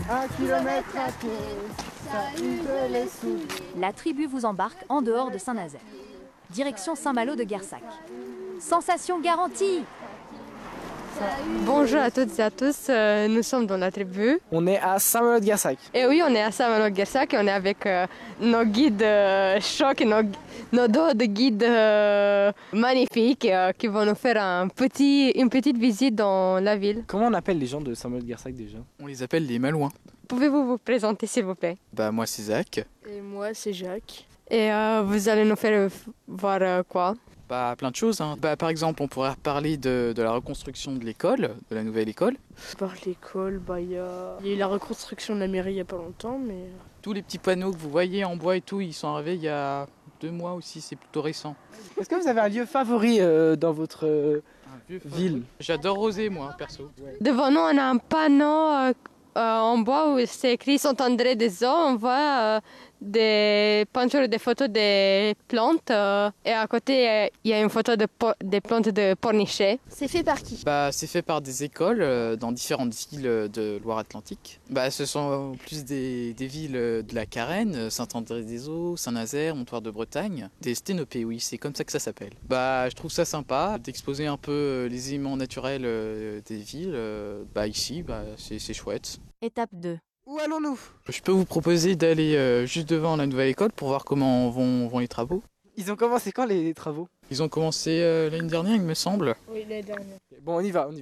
1 kilomètre à pied, ça use les sous. La tribu vous embarque en dehors de Saint-Nazaire. Direction Saint-Malo de Guersac. Sensation garantie! Bonjour à toutes et à tous, nous sommes dans la tribu. On est à Saint-Malo de Guersac. Et oui, on est à Saint-Malo de Guersac et on est avec nos guides chocs et nos deux de guides magnifiques qui vont nous faire une petite visite dans la ville. Comment on appelle les gens de Saint-Malo de Guersac déjà? On les appelle les Malouins. Pouvez-vous vous présenter s'il vous plaît? Bah moi c'est Zach. Et moi c'est Jacques. Et vous allez nous faire voir quoi? Bah plein de choses. Hein. Bah, par exemple, on pourrait parler de la reconstruction de l'école, de la nouvelle école. Par l'école, il y a eu la reconstruction de la mairie il n'y a pas longtemps, mais... Tous les petits panneaux que vous voyez en bois et tout, ils sont arrivés il y a 2 mois aussi, c'est plutôt récent. Est-ce que vous avez un lieu favori dans votre ville? J'adore Rosé, moi, perso. Devant nous, on a un panneau en bois où c'est écrit Saint-André des Eaux. On voit des peintures, des photos des plantes. Et à côté, il y a une photo des plantes de pornichet. C'est fait par qui? Bah, c'est fait par des écoles dans différentes villes de Loire-Atlantique. Bah, ce sont plus des villes de la Carène, Saint-André-des-Eaux, Saint-Nazaire, Montoire de Bretagne. Des sténopées, oui, c'est comme ça que ça s'appelle. Bah, je trouve ça sympa d'exposer un peu les éléments naturels des villes. Bah, ici, c'est chouette. Étape 2. Où allons-nous? Je peux vous proposer d'aller juste devant la nouvelle école pour voir comment vont les travaux. Ils ont commencé quand les travaux? Ils ont commencé l'année dernière, il me semble. Oui, l'année dernière. Bon, on y va.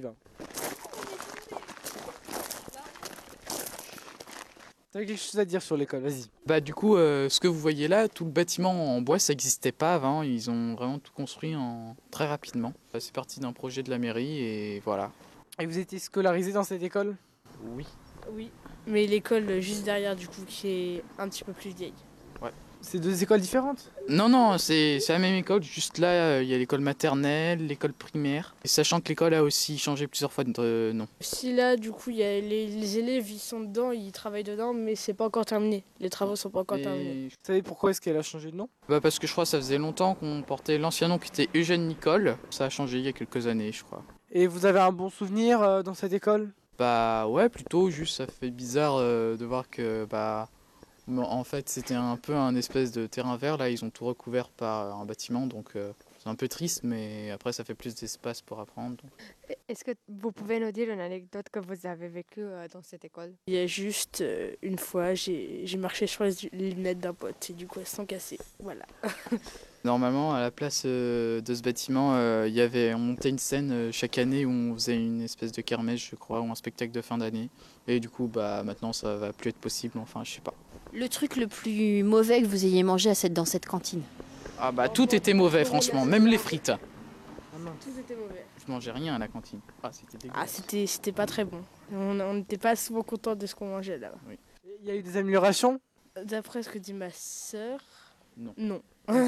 T'as quelque chose à dire sur l'école, vas-y. Bah du coup, ce que vous voyez là, tout le bâtiment en bois, ça n'existait pas avant. Ils ont vraiment tout construit très rapidement. C'est parti d'un projet de la mairie et voilà. Et vous étiez scolarisé dans cette école? Oui. Oui, mais l'école juste derrière du coup qui est un petit peu plus vieille. C'est 2 écoles différentes? Non, c'est la même école. Juste là, il y a l'école maternelle, l'école primaire. Et sachant que l'école a aussi changé plusieurs fois de nom. Si là du coup il y a les élèves, ils sont dedans, ils travaillent dedans, mais c'est pas encore terminé. Les travaux sont pas encore terminés. Vous savez pourquoi est-ce qu'elle a changé de nom? Bah parce que je crois que ça faisait longtemps qu'on portait l'ancien nom qui était Eugène Nicole. Ça a changé il y a quelques années, je crois. Et vous avez un bon souvenir dans cette école? Bah ouais, plutôt, juste ça fait bizarre de voir que en fait c'était un peu un espèce de terrain vert, là ils ont tout recouvert par un bâtiment, donc c'est un peu triste, mais après ça fait plus d'espace pour apprendre. Donc. Est-ce que vous pouvez nous dire une anecdote que vous avez vécue dans cette école? Il y a juste une fois, j'ai marché sur les lunettes d'un pote et du coup elles sont cassées. Voilà. Normalement, à la place de ce bâtiment, on montait une scène chaque année où on faisait une espèce de kermesse, je crois, ou un spectacle de fin d'année. Et du coup, maintenant, ça va plus être possible, enfin, je sais pas. Le truc le plus mauvais que vous ayez mangé dans cette cantine? Ah bah, tout était mauvais, franchement, même les frites. Tout était mauvais. Je mangeais rien à la cantine. Ah, c'était dégueulasse. C'était pas très bon. On n'était pas souvent content de ce qu'on mangeait là-bas. Oui. Il y a eu des améliorations? D'après ce que dit ma sœur, Non.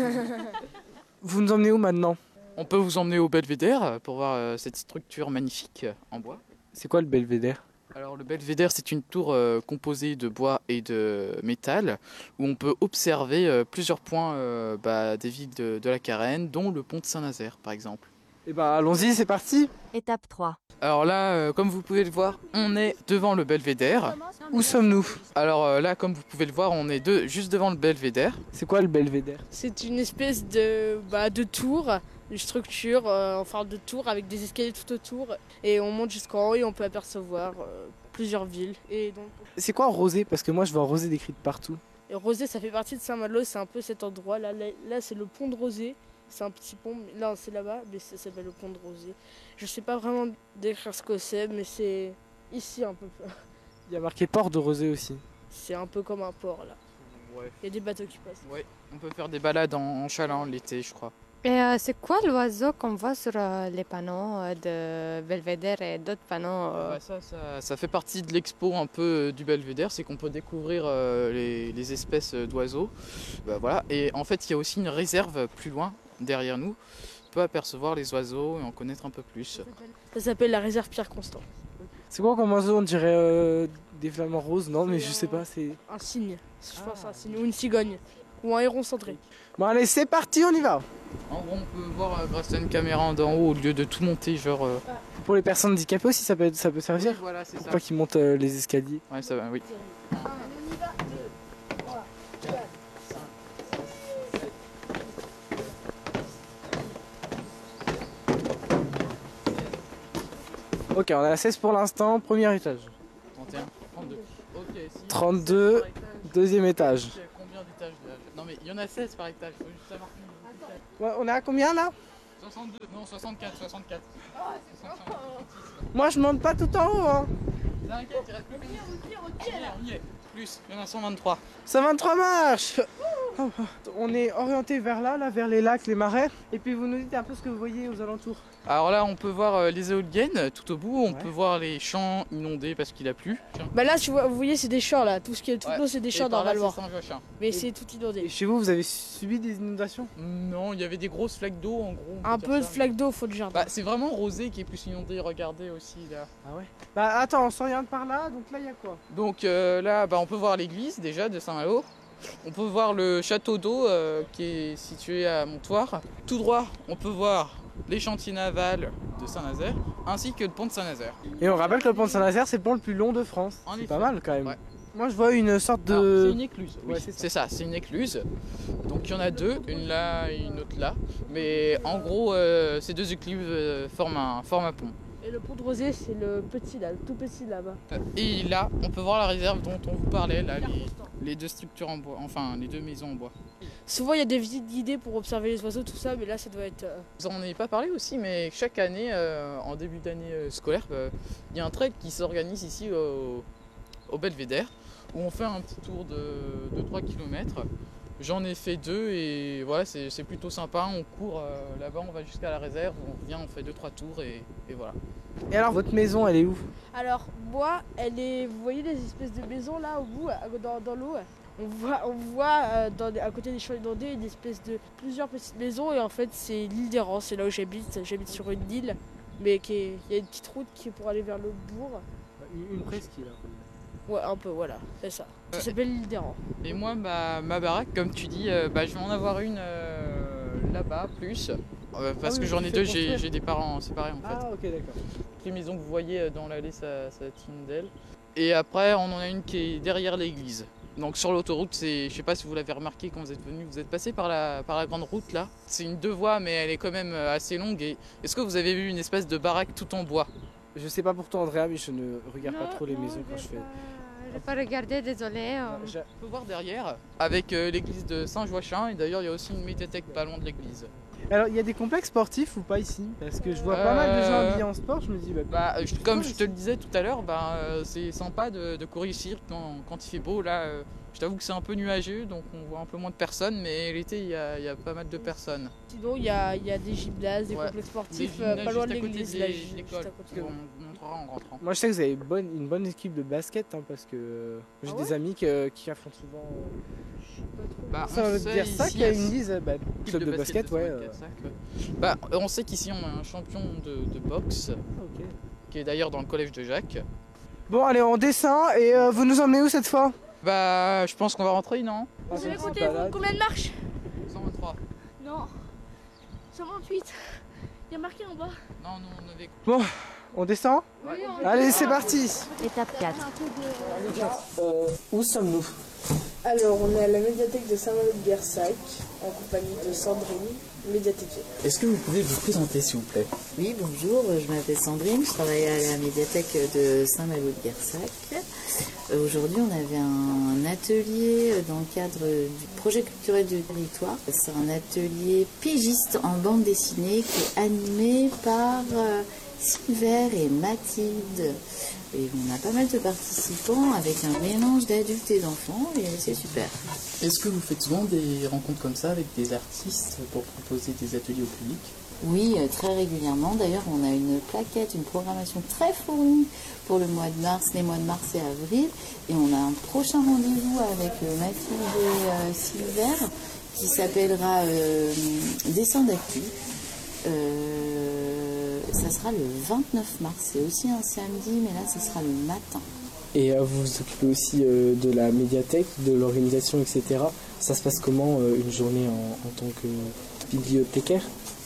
Vous nous emmenez où maintenant? On peut vous emmener au Belvédère pour voir cette structure magnifique en bois. C'est quoi le belvédère? Alors le Belvédère, c'est une tour composée de bois et de métal où on peut observer plusieurs points des villes de la Carène, dont le pont de Saint-Nazaire par exemple. Eh ben allons-y, c'est parti. Étape 3. Alors là, comme vous pouvez le voir, on est devant le Belvédère. Où sommes-nous? Alors là, comme vous pouvez le voir, on est juste devant le Belvédère. C'est quoi le belvédère? c'est une espèce de tour, une structure en forme de tour avec des escaliers tout autour. Et on monte jusqu'en haut et on peut apercevoir plusieurs villes. Et donc, C'est quoi Rosé? Parce que moi je vois Rosé décrite partout. et Rosé, ça fait partie de Saint-Malo, c'est un peu cet endroit. Là c'est le pont de Rosé. C'est un petit pont, là c'est là-bas, mais ça s'appelle le pont de Rosé. Je sais pas vraiment décrire ce que c'est, mais c'est ici un peu. Il y a marqué port de Rosé aussi. C'est un peu comme un port là. Ouais. Il y a des bateaux qui passent. Ouais, on peut faire des balades en chaland l'été, je crois. Et c'est quoi l'oiseau qu'on voit sur les panneaux de Belvédère et d'autres panneaux Ça fait partie de l'expo un peu du Belvédère, c'est qu'on peut découvrir les espèces d'oiseaux. Voilà. Et en fait, il y a aussi une réserve plus loin, derrière nous. On peut apercevoir les oiseaux et en connaître un peu plus. Ça s'appelle la réserve Pierre Constant. C'est quoi comme oiseau? On dirait des flamants roses, non mais je sais pas, c'est... Un cygne, je pense un cygne, ou une cigogne, ou un héron cendré. Bon allez, c'est parti, on y va. En gros, on peut voir grâce à une caméra d'en haut, au lieu de tout monter, Pour les personnes handicapées aussi, ça peut servir. Oui, voilà, c'est Pour ça. pas qu'ils montent les escaliers. Ouais, ça va, oui. Ok, on a 16 pour l'instant, premier étage. 31, 32. Ok, si. 32, Par étage. deuxième étage. Combien d'étages là? Non mais il y en a 16 par étage, faut juste savoir combien d'étages. Ouais, on est à combien là? 62, non 64, 64. 65, Moi je monte pas tout en haut hein. t'inquiète, il reste plus que on y est. Plus, il y en a 123. 123 marches. On est orienté vers là, vers les lacs, les marais. Et puis vous nous dites un peu ce que vous voyez aux alentours. Alors là on peut voir les éoliennes tout au bout, on Ouais. peut voir les champs inondés parce qu'il a plu. Tiens. Bah là, tu vois, vous voyez, c'est des champs là. Tout ce qui est tout Ouais. l'eau, c'est des Et champs par dans là, Valois. c'est Saint-Joachim. Mais c'est tout Et inondé. chez vous, vous avez subi des inondations? Non, il y avait des grosses flaques d'eau en gros. on Un peut peu de dire ça. flaque d'eau au fond du jardin. Bah c'est vraiment Rosé qui est plus inondé, regardez aussi là. Ah ouais. Bah attends, on s'oriente par là, donc là il y a quoi? Donc là bah, on peut voir l'église déjà de Saint-Malo. On peut voir le château d'eau qui est situé à Montoire. Tout droit, on peut voir les chantiers navals de Saint-Nazaire ainsi que le pont de Saint-Nazaire. Et on rappelle que le pont de Saint-Nazaire, c'est le pont le plus long de France. En C'est effet. pas mal quand même. Ouais. Moi je vois une sorte Alors, c'est de... une écluse, oui, Ouais, c'est ça. c'est ça, c'est une écluse. Donc il y en a deux, une là et une autre là. Mais en gros, ces deux écluses forment un pont. Et le pont de Rosé, c'est le petit là, le tout petit là-bas. Et là, on peut voir la réserve dont on vous parlait, là, les deux structures en bois, enfin les deux maisons en bois. Souvent, il y a des visites guidées pour observer les oiseaux, tout ça, mais là, ça doit être. Vous en avez pas parlé aussi, mais chaque année, en début d'année scolaire, il y a un trail qui s'organise ici au Belvédère, où on fait un petit tour de 3 km. J'en ai fait 2 et voilà, c'est plutôt sympa. On court là-bas, on va jusqu'à la réserve, on revient, on fait 2-3 tours et voilà. Et alors votre maison, elle est où? Alors, moi, elle est. Vous voyez les espèces de maisons là au bout, dans l'eau? On voit à côté des champs inondés une espèce de plusieurs petites maisons et en fait c'est l'île d'Errance, c'est là où j'habite. J'habite sur une île, mais il y a une petite route qui est pour aller vers le bourg. Une presqu'île. Ouais, un peu, voilà, c'est ça. Ça Ouais. s'appelle l'île d'Errance. Et moi, ma baraque, comme tu dis, je vais en avoir une là-bas, plus. Parce oui, que j'en tu ai fais deux, construire. j'ai des parents séparés en fait. Ah ok d'accord. Les maisons que vous voyez dans l'allée, ça va être une d'elles. Et après, on en a une qui est derrière l'église. Donc sur l'autoroute, je sais pas si vous l'avez remarqué quand vous êtes venu, vous êtes passé par la grande route là. C'est une 2 voies, mais elle est quand même assez longue. Et est-ce que vous avez vu une espèce de baraque tout en bois? Je sais pas pour toi Andrea, mais je ne regarde pas trop les maisons quand je fais... Je n'ai pas regardé, désolé. On peut voir derrière, avec l'église de Saint-Joachim. Et d'ailleurs, il y a aussi une médiathèque pas loin de l'église. Alors il y a des complexes sportifs ou pas ici? Parce que je vois pas mal de gens habillés en sport, je me dis... Comme je te le disais tout à l'heure, c'est sympa de courir ici quand il fait beau. Là, je t'avoue que c'est un peu nuageux, donc on voit un peu moins de personnes, mais l'été, il y a pas mal de personnes. Sinon, il y a des gymnases, des Ouais. complexes sportifs Des gymnases pas loin de juste à côté l'église. de là, l'école. juste à côté. On vous montrera en rentrant. Moi je sais que vous avez une bonne équipe de basket, hein, parce que j'ai Ah des ouais amis qui affrontent souvent... On Ça veut sait dire ça ici, qu'il y a une lise, équipe club de basket, ouais. 54-5. On sait qu'ici, on a un champion de boxe, Ok. qui est d'ailleurs dans le collège de Jacques. Bon allez, on descend et vous nous emmenez où cette fois? Je pense qu'on va rentrer, non? Ah, Vous avez c'est compté une balade. combien de marches? 123. Non. 128. Il y a marqué en bas. Non, on avait... On descend? Allez, c'est parti. Étape 4. Où sommes-nous? Alors, on est à la médiathèque de Saint-Malo de Guersac, en compagnie de Sandrine, médiathécaire. Est-ce que vous pouvez vous présenter, s'il vous plaît? Oui, bonjour, je m'appelle Sandrine, je travaille à la médiathèque de Saint-Malo de Guersac. Aujourd'hui, on avait un atelier dans le cadre du projet culturel du territoire. C'est un atelier pigiste en bande dessinée qui est animé par Sylvain et Mathilde. Et on a pas mal de participants avec un mélange d'adultes et d'enfants et c'est super. Est-ce que vous faites souvent des rencontres comme ça avec des artistes pour proposer des ateliers au public? Oui, très régulièrement. D'ailleurs, on a une plaquette, une programmation très fournie pour le mois de mars, les mois de mars et avril. Et on a un prochain rendez-vous avec Mathilde et Sylvain qui s'appellera Dessin d'actu. Ça sera le 29 mars. C'est aussi un samedi, mais là, ça sera le matin. Et vous vous occupez aussi de la médiathèque, de l'organisation, etc. Ça se passe comment une journée en tant que bibliothécaire?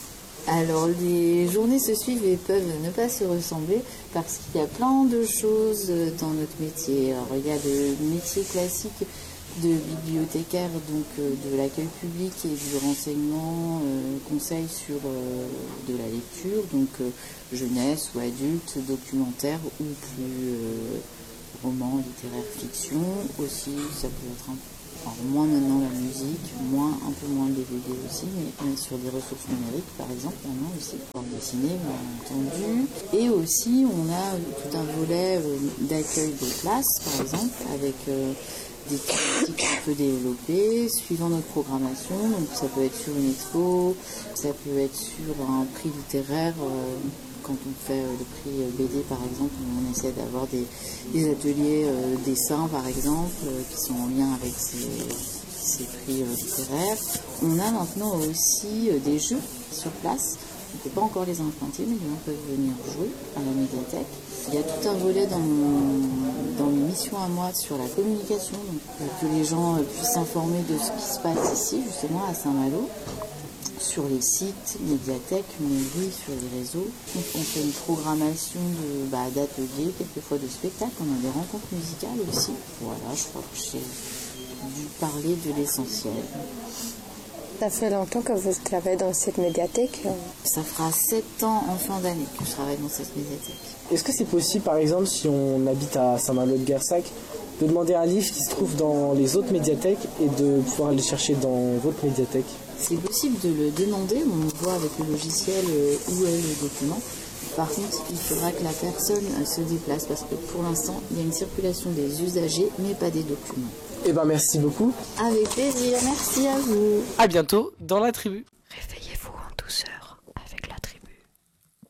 Alors les journées se suivent et peuvent ne pas se ressembler parce qu'il y a plein de choses dans notre métier. Alors il y a le métier classique de bibliothécaire, donc de l'accueil public et du renseignement, conseil sur de la lecture, donc jeunesse ou adulte, documentaire ou plus roman, littéraire, fiction. Aussi ça peut être moins maintenant la musique, un peu moins le DVD aussi, mais sur des ressources numériques par exemple, maintenant aussi, pour dessiner bien entendu. Et aussi on a tout un volet d'accueil de classe par exemple, avec des thématiques qu'on peut développer suivant notre programmation. Donc ça peut être sur une expo, ça peut être sur un prix littéraire. Quand on fait le prix BD par exemple, on essaie d'avoir des ateliers dessin par exemple, qui sont en lien avec ces prix littéraires. On a maintenant aussi des jeux sur place. On ne peut pas encore les implanter, mais les gens peuvent venir jouer à la médiathèque. Il y a tout un volet dans mes missions à moi sur la communication, donc que les gens puissent s'informer de ce qui se passe ici, justement à Saint-Malo, sur les sites, médiathèques, mairies, sur les réseaux. Donc on fait une programmation d'ateliers, quelquefois de spectacles, on a des rencontres musicales aussi. Voilà, je crois que j'ai dû parler de l'essentiel. Ça fait longtemps que vous travaillez dans cette médiathèque? Ça fera 7 ans en fin d'année que je travaille dans cette médiathèque. Est-ce que c'est possible, par exemple, si on habite à Saint-Malo-de-Guersac, de demander un livre qui se trouve dans les autres médiathèques et de pouvoir le chercher dans votre médiathèque? C'est possible de le demander, on voit avec le logiciel où est le document. Par contre, il faudra que la personne se déplace parce que pour l'instant, il y a une circulation des usagers, mais pas des documents. Eh ben merci beaucoup. Avec plaisir, merci à vous. À bientôt dans la tribu. Réveillez-vous en douceur.